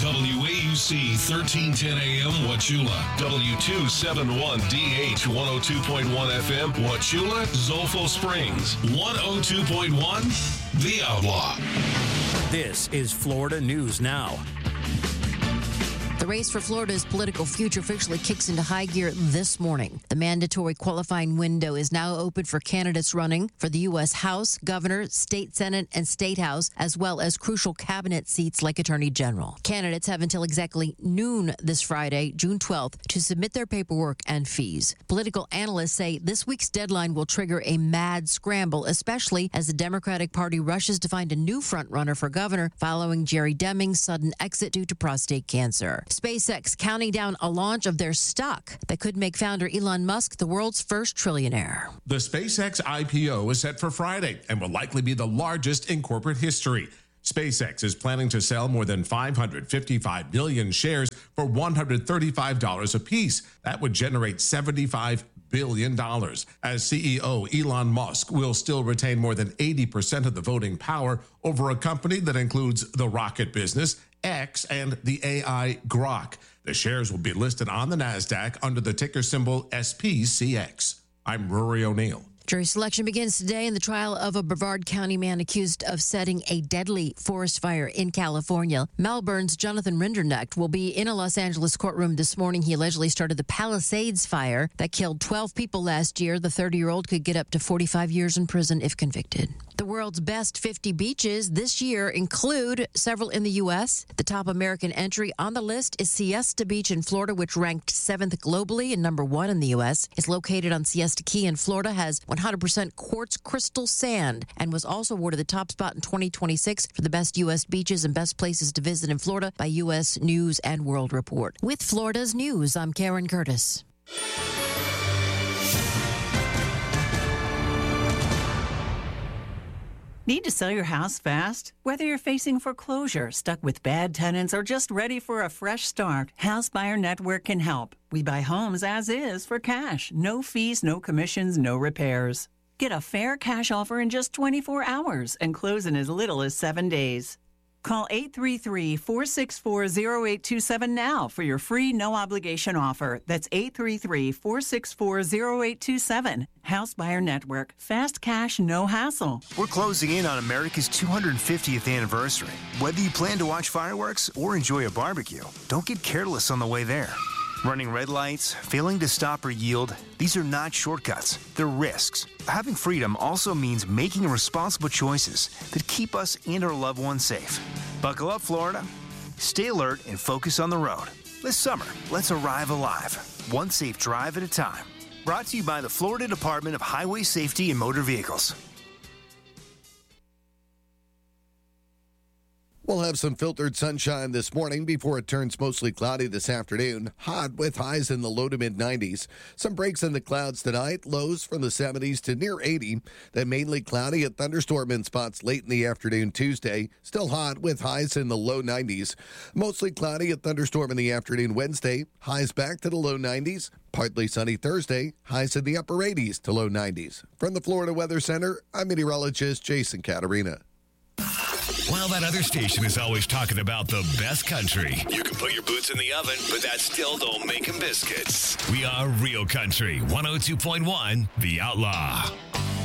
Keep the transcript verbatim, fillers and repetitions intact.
W A U C thirteen ten A M Wauchula, W two seventy-one D H one oh two point one F M Wauchula, Zolfo Springs, one oh two point one The Outlaw. This is Florida News Now. The race for Florida's political future officially kicks into high gear this morning. The mandatory qualifying window is now open for candidates running for the U S House, Governor, State Senate, and State House, as well as crucial cabinet seats like Attorney General. Candidates have until exactly noon this Friday, June twelfth, to submit their paperwork and fees. Political analysts say this week's deadline will trigger a mad scramble, especially as the Democratic Party rushes to find a new frontrunner for governor following Jerry Deming's sudden exit due to prostate cancer. SpaceX counting down a launch of their stock that could make founder Elon Musk the world's first trillionaire. The SpaceX I P O is set for Friday and will likely be the largest in corporate history. SpaceX is planning to sell more than five hundred fifty-five million shares for one hundred thirty-five dollars apiece. That would generate seventy-five billion dollars. As C E O, Elon Musk will still retain more than eighty percent of the voting power over a company that includes the rocket business, X, and the A I Grok. The shares will be listed on the NASDAQ under the ticker symbol S P C X. I'm Rory O'Neill. Jury selection begins today in the trial of a Brevard County man accused of setting a deadly forest fire in California. Melbourne's Jonathan Rinderknecht will be in a Los Angeles courtroom this morning. He allegedly started the Palisades fire that killed twelve people last year. The thirty-year-old could get up to forty-five years in prison if convicted. The world's best fifty beaches this year include several in the U S. The top American entry on the list is Siesta Beach in Florida, which ranked seventh globally and number one in the U S. It's located on Siesta Key in Florida, has one hundred percent quartz crystal sand, and was also awarded the top spot in twenty twenty-six for the best U S beaches and best places to visit in Florida by U S News and World Report. With Florida's News, I'm Karen Curtis. Need to sell your house fast? Whether you're facing foreclosure, stuck with bad tenants, or just ready for a fresh start, House Buyer Network can help. We buy homes as is for cash. No fees, no commissions, no repairs. Get a fair cash offer in just twenty-four hours and close in as little as seven days. Call eight three three, four six four, zero eight two seven now for your free no-obligation offer. That's eight three three, four six four, zero eight two seven. House Buyer Network. Fast cash, no hassle. We're closing in on America's two hundred fiftieth anniversary. Whether you plan to watch fireworks or enjoy a barbecue, don't get careless on the way there. Running red lights, failing to stop or yield, these are not shortcuts. They're risks. Having freedom also means making responsible choices that keep us and our loved ones safe. Buckle up, Florida. Stay alert and focus on the road. This summer, let's arrive alive, one safe drive at a time. Brought to you by the Florida Department of Highway Safety and Motor Vehicles. We'll have some filtered sunshine this morning before it turns mostly cloudy this afternoon. Hot with highs in the low to mid nineties. Some breaks in the clouds tonight. Lows from the seventies to near eighty. Then mainly cloudy, a thunderstorm in spots late in the afternoon Tuesday. Still hot with highs in the low nineties. Mostly cloudy, a thunderstorm in the afternoon Wednesday. Highs back to the low nineties. Partly sunny Thursday. Highs in the upper eighties to low nineties. From the Florida Weather Center, I'm meteorologist Jason Caterina. While that other station is always talking about the best country, you can put your boots in the oven, but that still don't make them biscuits. We are Real Country, one oh two point one The Outlaw.